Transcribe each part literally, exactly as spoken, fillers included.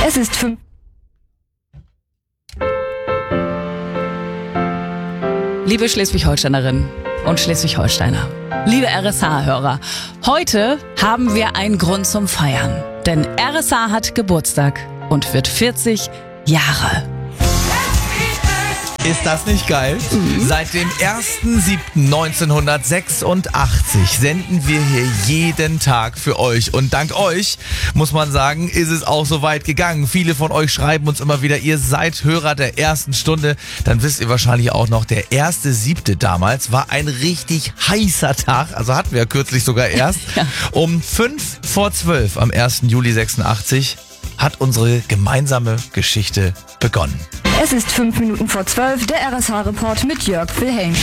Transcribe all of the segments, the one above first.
Es ist fünf. Liebe Schleswig-Holsteinerinnen und Schleswig-Holsteiner, liebe R S H-Hörer, heute haben wir einen Grund zum Feiern, denn R S H hat Geburtstag und wird vierzig Jahre. Ist das nicht geil? Mhm. Seit dem ersten siebten neunzehnhundertsechsundachtzig senden wir hier jeden Tag für euch. Und dank euch, muss man sagen, ist es auch so weit gegangen. Viele von euch schreiben uns immer wieder, ihr seid Hörer der ersten Stunde. Dann wisst ihr wahrscheinlich auch noch, der erste siebte damals war ein richtig heißer Tag. Also hatten wir ja kürzlich sogar erst. Ja. Um fünf vor zwölf am ersten Juli sechsundachtzig hat unsere gemeinsame Geschichte begonnen. Es ist fünf Minuten vor zwölf, der R S H-Report mit Jörg Wilhelm.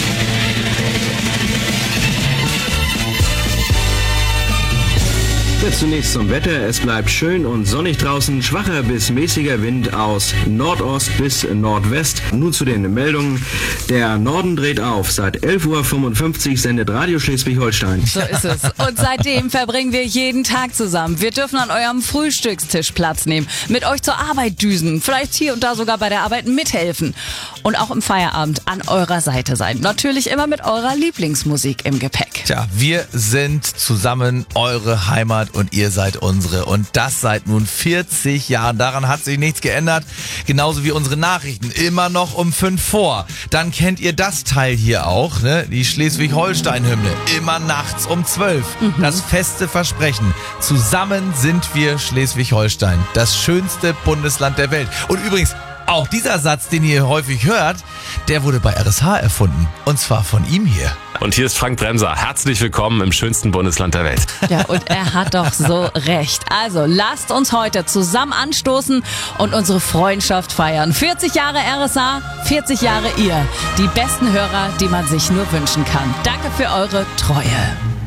Jetzt zunächst zum Wetter. Es bleibt schön und sonnig draußen. Schwacher bis mäßiger Wind aus Nordost bis Nordwest. Nun zu den Meldungen. Der Norden dreht auf. Seit elf Uhr fünfundfünfzig sendet Radio Schleswig-Holstein. So ist es. Und seitdem verbringen wir jeden Tag zusammen. Wir dürfen an eurem Frühstückstisch Platz nehmen, mit euch zur Arbeit düsen, vielleicht hier und da sogar bei der Arbeit mithelfen und auch im Feierabend an eurer Seite sein. Natürlich immer mit eurer Lieblingsmusik im Gepäck. Tja, wir sind zusammen eure Heimat und ihr seid unsere. Und das seit nun vierzig Jahren. Daran hat sich nichts geändert. Genauso wie unsere Nachrichten. Immer noch um fünf vor. Dann kennt ihr das Teil hier auch, ne? Die Schleswig-Holstein-Hymne. Immer nachts um zwölf. Mhm. Das feste Versprechen. Zusammen sind wir Schleswig-Holstein. Das schönste Bundesland der Welt. Und übrigens, auch dieser Satz, den ihr häufig hört, der wurde bei R S H erfunden. Und zwar von ihm hier. Und hier ist Frank Bremser. Herzlich willkommen im schönsten Bundesland der Welt. Ja, und er hat doch so recht. Also lasst uns heute zusammen anstoßen und unsere Freundschaft feiern. vierzig Jahre R S H, vierzig Jahre ihr. Die besten Hörer, die man sich nur wünschen kann. Danke für eure Treue.